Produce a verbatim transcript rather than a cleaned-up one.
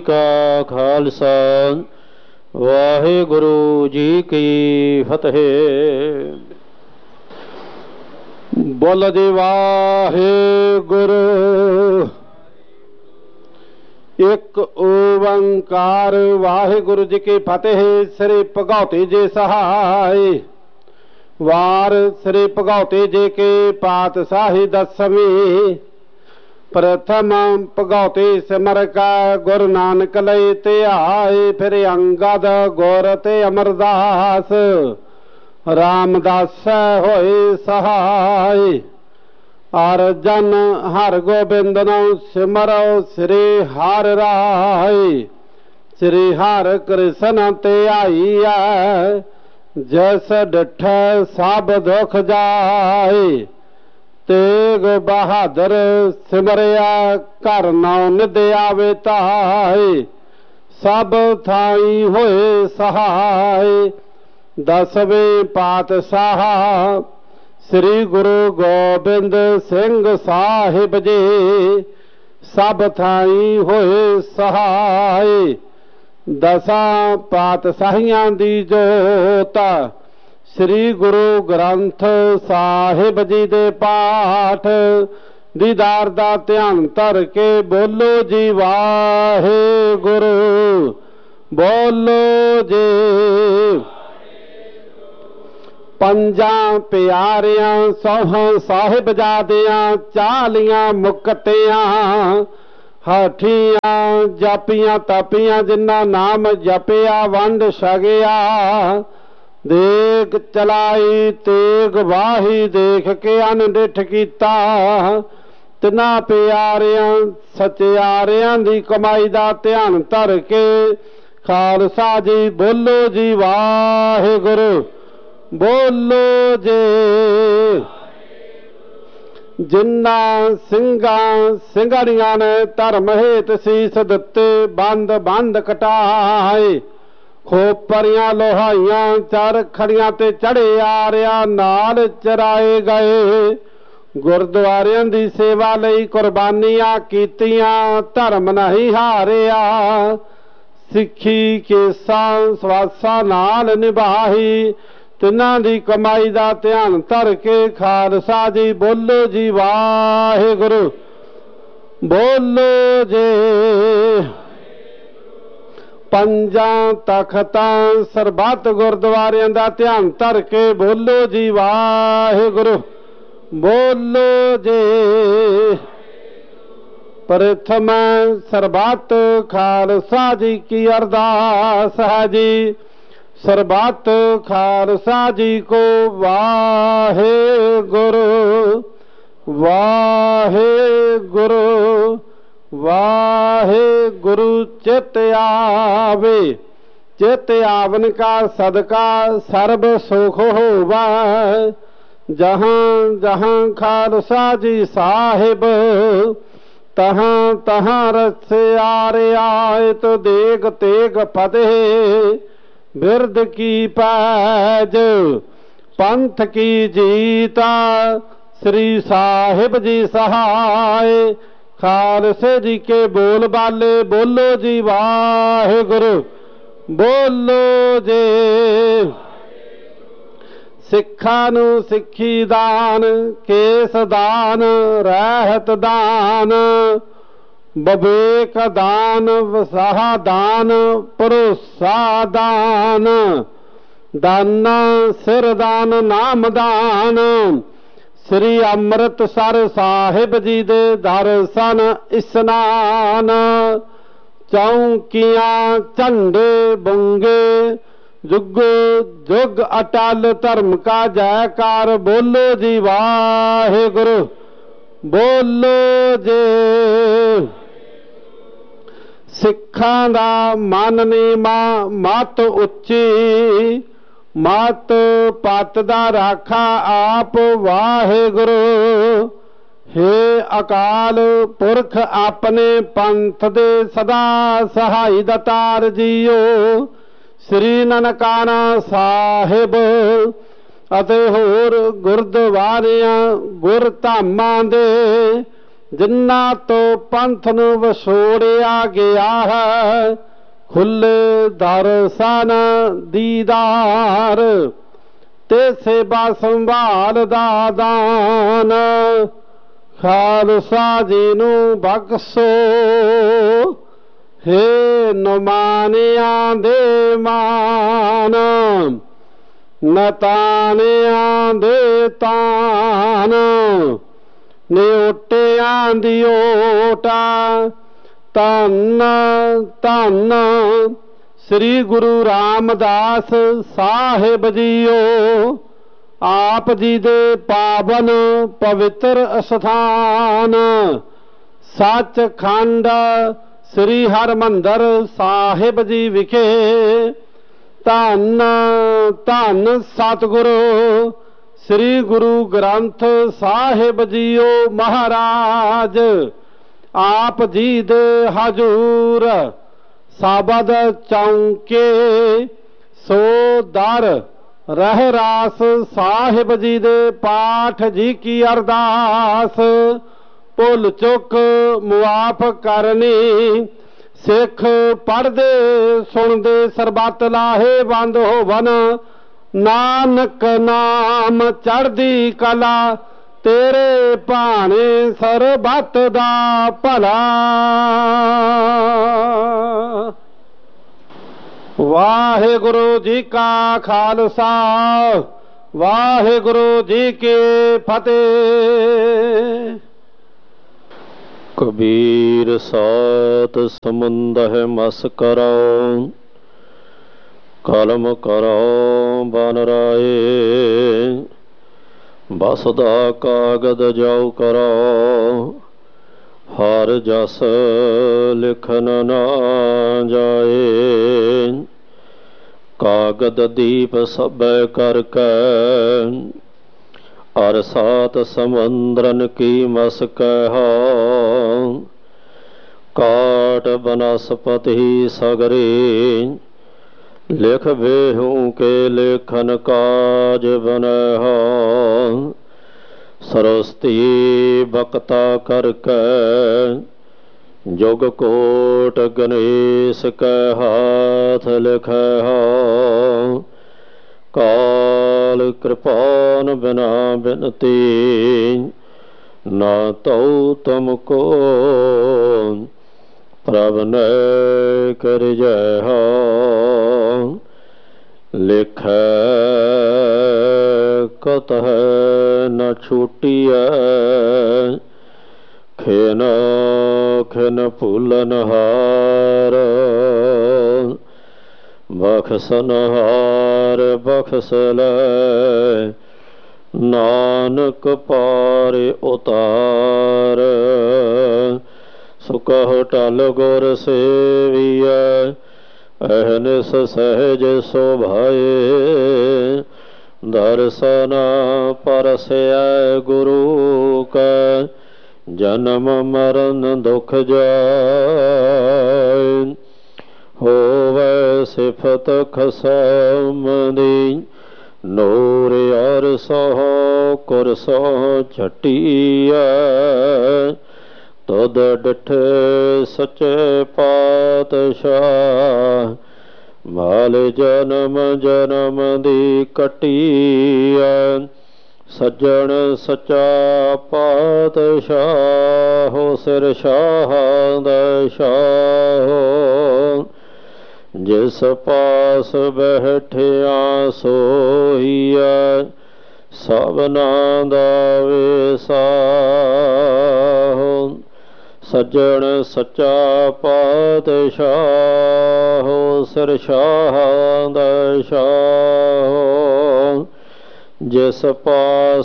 का खालसा वाहिगुरु जी की फतेह। बोल जी वाहिगुरु एक ओंकार वाहिगुरु जी की फतेह। श्री भगौती जी सहाय वार श्री भगौती जी के पातशाही दसवीं। प्रथम भगौती सिमर का गुरु नानक लई ते आए। फिर अंगद गुर ते अमरदास रामदास होए सहाय। और जन हर गोबिंद नौ सिमरो श्री हर राय। श्री हर कृष्ण ते आईया जस डिठ सब दुख जाए। तेग बहादुर सिमरिया घर नौ निद आवे ताए। सब थाई होए सहाय। दसवें पातशाह श्री गुरु गोबिंद सिंह साहिब जी सब थाई होए सहाय। दसा पातशाहियां दी जोत श्री गुरु ग्रंथ साहिब जी दे पाठ। दीदार दा ध्यान धर के बोलो जी वाहिगुरु बोलो जी। पंजा प्यारियां सौहां साहिब जादियां चालियां मुक्तियां। हाठियां जापियां तापियां जिन्ना नाम जपिया वंड छगिया। देख चलाई तेग वाही देख के अनडिठ कीता। तिना प्यारियां सचियारियां दी कमाई दा ध्यान धर के खालसा जी बोलो जी वाहिगुरु बोलो जे। जिन्ना सिंगा सिंगड़ियां ने धर्म हेत सीस दिते बंद बंद कटाए। खोपरियां लोहाइयां चर खड़ियां ते चढ़े आ रहा नाल चराए गए। गुरुद्वारियां दी सेवा लई कुर्बानियां कीतियां धर्म नहीं हारिया। सिक्खी केसां स्वासा नाल निभाही तिन्हां दी कमाई दा ध्यान धर के खालसा जी बोलो जी वाहिगुरु बोलो जे। पंजा तख्तां सरबत गुरुद्वारियां दा ध्यान धर के बोलो जी वाहिगुरु बोलो जे। प्रथम सरबत खालसा जी की अरदास है जी। सरबत खालसा जी को वाहिगुरु वाहिगुरु वाहिगुरु चित आवे। चित आवन का सदका सर्ब सुख होवा। जहाँ जहाँ खालसा जी साहिब तहाँ तहाँ रस आरे आए। तो देग तेग फतेह बिरद की पैज पंथ की जीता। श्री साहिब जी सहाय खालसे जी के बोल बाले बोलो जी वाहिगुरु बोलो जे। सिखा नू सिखी दान केस दान रहत दान। बवेक दान वसाह दान भरोसा दान। दाना सिर दान नाम दान। श्री अमृतसर साहिब जी दे दर्शन इस्नान। चौंकियां झंडे बुंगे जुग जुग अटल धर्म का जयकार बोलो जी वाहिगुरु बोलो जे। सिखां दा मन नीमा मत उच्ची। मत पत दा राखा आप वाहिगुरु। हे अकाल पुरख अपने पंथ दे सदा सहाय दतार जियो। श्री ननकाना साहिब अते होर गुरुद्वारियां गुर धामां दे ਜਿਨ੍ਹਾਂ ਤੋਂ ਪੰਥ ਨੂੰ ਵਿਛੋੜਿਆ ਗਿਆ ਹੈ, ਖੁੱਲੇ ਦਰਸ਼ਨ ਦੀਦਾਰ ਤੇ ਸੇਵਾ ਸੰਭਾਲ ਦਾ ਦਾਨ। ਖਾਲਸਾ ਜੀ ਨੂੰ ਬਖਸ਼ੋ, ਹੇ ਨਮਾਨਿਆਂ ਦੇ ਮਾਨ, ਨਤਾਨਿਆਂ ਦੇ ਤਾਨ, ਨਿਓਟਿਆਂ ਦੀ ਓਟਾ। ਧੰਨ ਧੰਨ ਸ੍ਰੀ ਗੁਰੂ ਰਾਮਦਾਸ ਸਾਹਿਬ ਜੀਓ, ਆਪ ਜੀ ਦੇ ਪਾਵਨ ਪਵਿੱਤਰ ਅਸਥਾਨ ਸੱਚਖੰਡ ਸ੍ਰੀ ਹਰਿਮੰਦਰ ਸਾਹਿਬ ਜੀ ਵਿਖੇ। ਧੰਨ ਧੰਨ ਸਤਿਗੁਰੂ ਸ੍ਰੀ ਗੁਰੂ ਗ੍ਰੰਥ ਸਾਹਿਬ ਜੀਓ ਮਹਾਰਾਜ, ਆਪ ਜੀ ਦੇ ਹਜ਼ੂਰ ਸਾਬਦ ਚੌਂਕੇ ਸੋ ਦਰ ਰਹਿ ਰਾਸ ਸਾਹਿਬ ਜੀ ਦੇ ਪਾਠ ਜੀ ਕੀ ਅਰਦਾਸ। ਭੁੱਲ ਚੁੱਕ ਮੁਆਫ ਕਰਨੀ, ਸਿੱਖ ਪੜ੍ਹਦੇ ਸੁਣਦੇ ਸਰਬੱਤ ਲਾਹੇਵੰਦ ਹੋਵਨ। ਨਾਨਕ ਨਾਮ ਚੜ੍ਹਦੀ ਕਲਾ, ਤੇਰੇ ਭਾਣੇ ਸਰਬੱਤ ਦਾ ਭਲਾ। ਵਾਹਿਗੁਰੂ ਜੀ ਕਾ ਖਾਲਸਾ, ਵਾਹਿਗੁਰੂ ਜੀ ਕੀ ਫਤਿਹ। ਕਬੀਰ ਸਾਤ ਸਮੁੰਦ ਹੈ ਮਸ ਕਰੋ, ਕਲਮ ਕਰੋ ਬਨ ਰਾਏ। ਬਸਦਾ ਕਾਗਦ ਜਾਉ ਕਰੋ, ਹਰ ਜਸ ਲਿਖਨ ਨਾ ਜਾਏ। ਕਾਗਦ ਦੀਪ ਸਭੈ ਕਰਕੇ, ਅਰ ਸਾਤ ਸਮੁੰਦਰਨ ਕੀ ਮਸ ਕਹਿ। ਕਾਟ ਬਨਸਪਤੀ ਸਗਰੇ, ਲਿਖ ਬੇਹੂ ਕੇ ਲੇਖਨ ਕਾਜ ਬਨੈ। ਸਰਸਤੀ ਬਕਤਾ ਕਰਕੇ, ਜੁਗ ਕੋਟ ਗਣੇਸ਼ ਕੈ ਹਾਥ ਲਿਖੈ। ਕਾਲ ਕਿਰਪਾਨ ਬਿਨਾ ਬਿਨਤੀ, ਨਾ ਤਉ ਤੁਮ ਕੋ ਪ੍ਰਭ ਨੇ ਕਰ ਜੈ। ਲਿਖੈ ਕਤਹ ਨ ਛੂਟੀਐ, ਖਿਨ ਖਿਨ ਭੁਲਨ ਹਾਰ। ਬਖਸਨ ਹਾਰ ਬਖਸ ਲੈ, ਨਾਨਕ ਪਾਰ ਉਤਾਰ। ਸੁਕਹੁ ਟਲ ਗੁਰ ਸੇਵੀਐ, ਅਹਨਿਸ ਸਹਿਜ ਸੁਭਾਏ। ਦਰਸ਼ਨ ਪਰਸੈ ਗੁਰੂ ਕੈ, ਜਨਮ ਮਰਨ ਦੁਖ ਜਾਇ। ਹੋਵੈ ਸਿਫਤ ਖਸਮ ਦੀ, ਨੂਰ ਅਰ ਸਹੁ ਕੁਰਸੋ ਛਟੀਐ। ਤੁਧ ਡਿਠੇ ਸੱਚੇ ਪਾਤਸ਼ਾਹ, ਮਾਲ ਜਨਮ ਜਨਮ ਦੀ ਕਟੀਐ। ਸੱਜਣ ਸੱਚਾ ਪਾਤਸ਼ਾਹ, ਸਿਰ ਸ਼ਾਹਾਂ ਦਾ ਸ਼ਾਹ। ਜਿਸ ਪਾਸ ਬੈਠਿਆ ਸੋਈਐ, ਸਭਨਾਂ ਦਾ ਵਿਸਾਹ। ਸੱਜਣ ਸੱਚਾ ਪਾਤਸ਼ਾਹ, ਸਿਰ ਸ਼ਾਹਾਂ ਦਾ ਸ਼ਾਹ। ਜਿਸ ਪਾਸ